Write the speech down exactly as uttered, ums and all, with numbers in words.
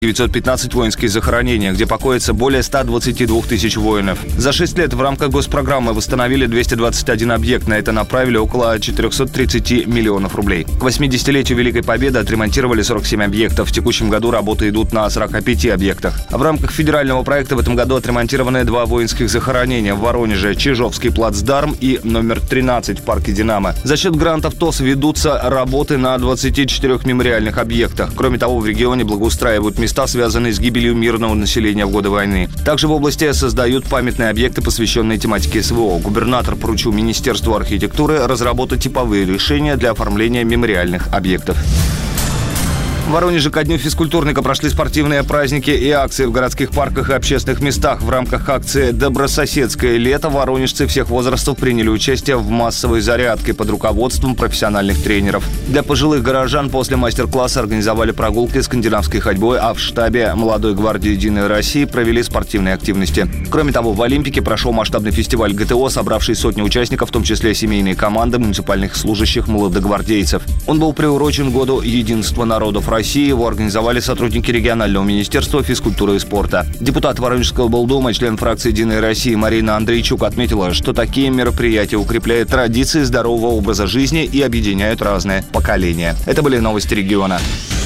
девятьсот пятнадцать воинских захоронений, где покоится более ста двадцати двух тысяч воинов. За шесть лет в рамках госпрограммы восстановили двести двадцать один объект. На это направили около четырехсот тридцати миллионов рублей. К восьмидесятилетию Великой Победы отремонтировали сорок семь объектов. В текущем году работы идут на сорока пяти объектах. В рамках федерального проекта в этом году отремонтированы два воинских захоронения в Воронеже: Чижовский плацдарм и номер тринадцать в парке «Динамо». За счет грантов ТОС ведутся работы на двадцати четырёх мемориальных объектах. Кроме того, в регионе благоустраивают места, связанные с гибелью мирного населения в годы войны. Также в области создают памятные объекты, посвященные тематике СВО. Губернатор поручил Министерству архитектуры разработать типовые решения для оформления мемориальных объектов. В Воронеже ко дню физкультурника прошли спортивные праздники и акции в городских парках и общественных местах. В рамках акции «Добрососедское лето» воронежцы всех возрастов приняли участие в массовой зарядке под руководством профессиональных тренеров. Для пожилых горожан после мастер-класса организовали прогулки скандинавской ходьбой, а в штабе Молодой гвардии «Единой России» провели спортивные активности. Кроме того, в Олимпике прошел масштабный фестиваль ГТО, собравший сотни участников, в том числе семейные команды муниципальных служащих молодогвардейцев. Он был приурочен году единства народов России. Его организовали сотрудники регионального министерства физкультуры и спорта. Депутат Воронежского облдума, член фракции «Единой России» Марина Андрейчук отметила, что такие мероприятия укрепляют традиции здорового образа жизни и объединяют разные поколения. Это были новости региона.